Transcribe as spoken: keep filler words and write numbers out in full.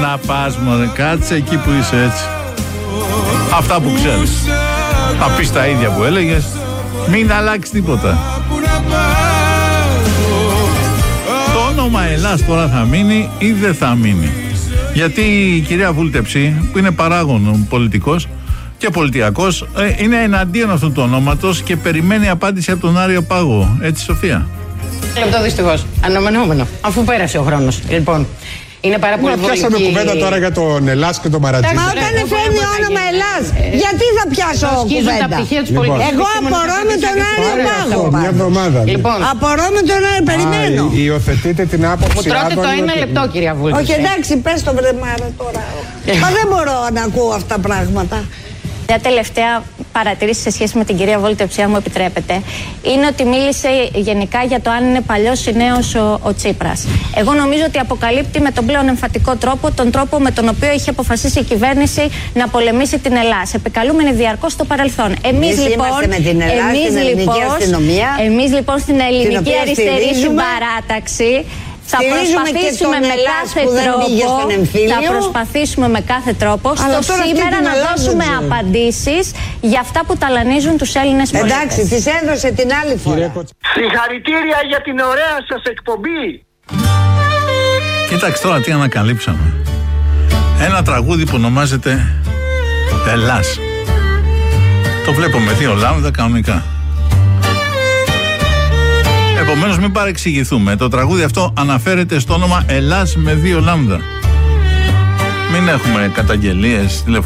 να πας μωρέ, κάτσε εκεί που είσαι έτσι. Αυτά που ξέρεις. Θα πεις τα ίδια που έλεγες. Μην αλλάξει τίποτα. Το όνομα Ελλάς τώρα θα μείνει ή δεν θα μείνει? Γιατί η κυρία Βούλτεψη, που είναι παράγων πολιτικός και πολιτιακός, είναι εναντίον αυτού του ονόματος και περιμένει απάντηση από τον Άριο Πάγο. Έτσι, Σοφία? Λεπτό δυστυχώς. Αναμενόμενο. Αφού πέρασε ο χρόνος. Λοιπόν, είναι πάρα πολύ βολική. Πιάσαμε κουβέντα τώρα για τον Ελλάς και τον Μαρατζή. Μα όταν φέρνει όνομα Ελλάς, γιατί θα πιάσω κουβέντα? Λοιπόν, εγώ απορώ με τον Άριο Πάγο. Μια εβδομάδα. Λοιπόν, απορώ με τον Άριο, περιμένω. Υιοθετείτε την άποψη. Μου τρώτε το ένα λεπτό, κυρία Βούλτεψη. Όχι, εντάξει, πες το βρεμάρα τώρα. Μα δεν μπορώ να ακούω αυτά τα πράγματα. Μια τελευταία παρατήρηση σε σχέση με την κυρία Βούλτεψη, αν μου επιτρέπετε, είναι ότι μίλησε γενικά για το αν είναι παλιός ή νέος ο, ο Τσίπρας. Εγώ νομίζω ότι αποκαλύπτει με τον πλέον εμφατικό τρόπο τον τρόπο με τον οποίο έχει αποφασίσει η κυβέρνηση να πολεμήσει την Ελλάδα, επικαλούμενη διαρκώς στο παρελθόν. Εμείς λοιπόν, με την Ελλάδα, εμείς, στην λοιπόν, εμείς λοιπόν στην ελληνική αριστερή συμπαράταξη θα προσπαθήσουμε με κάθε τρόπο, θα προσπαθήσουμε με κάθε τρόπο στο σήμερα να δώσουμε απαντήσεις για αυτά που ταλανίζουν τους Έλληνες πολίτες. Εντάξει, τις έδωσε την άλλη φορά. Συγχαρητήρια για την ωραία σας εκπομπή. Κοίταξε τώρα τι ανακαλύψαμε. Ένα τραγούδι που ονομάζεται Ελλάς. Το βλέπω με δύο λάμδα κανονικά. Επομένως μην παρεξηγηθούμε. Το τραγούδι αυτό αναφέρεται στο όνομα Ελλάς με δύο λάμδα. Μην έχουμε καταγγελίες, τηλεφωνίες.